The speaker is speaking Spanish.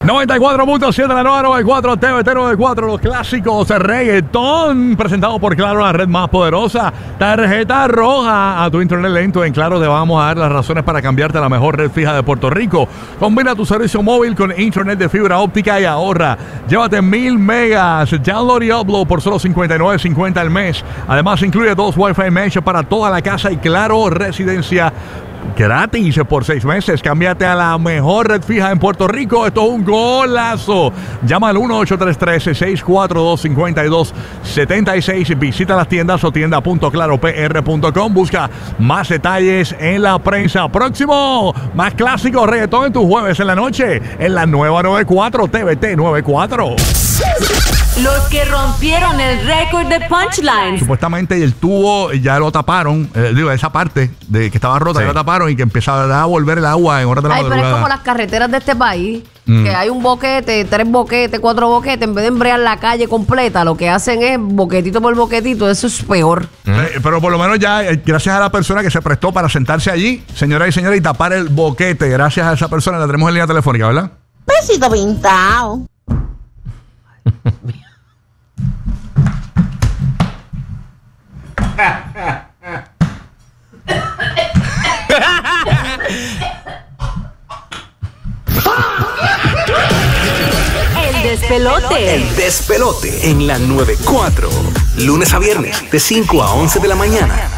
94.7 la nueva 94, TVT 94, los clásicos de reggaetón, presentado por Claro, la red más poderosa. Tarjeta roja a tu internet lento. En Claro te vamos a dar las razones para cambiarte a la mejor red fija de Puerto Rico. Combina tu servicio móvil con internet de fibra óptica y ahorra. Llévate 1000 megas, download y upload por solo $59.50 al mes. Además incluye 2 Wi-Fi mesh para toda la casa y Claro Residencia gratis por 6 meses. Cámbiate a la mejor red fija en Puerto Rico. Esto es un golazo. Llama al 1-833-642-5276. Visita las tiendas o tienda.claropr.com. Busca más detalles en la prensa. Próximo, más clásicos reggaetón en tus jueves en la noche en la nueva 94, TVT 94. Los que rompieron el récord de punchlines. Supuestamente el tubo ya lo taparon, esa parte de que estaba rota, sí, ya lo taparon y que empezaba a volver el agua en horas de la madrugada. Pero es como las carreteras de este país, que hay un boquete, 3 boquetes, 4 boquetes, en vez de embrear la calle completa, lo que hacen es boquetito por boquetito. Eso es peor. Pero por lo menos ya, gracias a la persona que se prestó para sentarse allí, señoras y señores, y tapar el boquete, gracias a esa persona, la tenemos en línea telefónica, ¿verdad? Besito pintado. El despelote. El despelote en la 94. Lunes a viernes de 5 a 11 de la mañana.